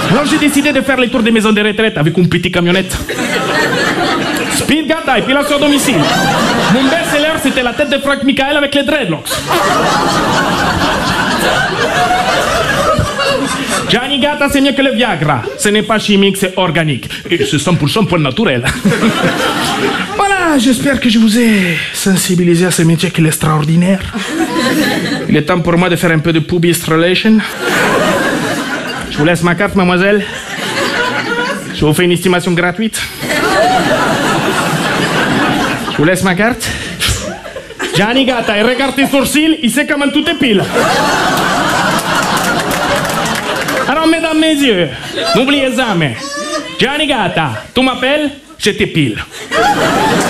Alors j'ai décidé de faire les tours des maisons de retraite avec une petite camionnette. Speed gata, épilation à domicile. Mon best-seller, c'était la tête de Frank Michael avec les dreadlocks. Gianni Gata, c'est mieux que le Viagra. Ce n'est pas chimique, c'est organique. Et c'est 100% pour le naturel. Voilà, j'espère que je vous ai sensibilisé à ce métier qui est extraordinaire. Il est temps pour moi de faire un peu de public relation. Je vous laisse ma carte, mademoiselle. Je vous fais une estimation gratuite. Je vous laisse ma carte. Gianni Gata, et regarde tes sourcils, il sait comment tout est pile. Alors, mesdames, messieurs, n'oubliez jamais, Gianni Gata, tu m'appelles, je t'épile.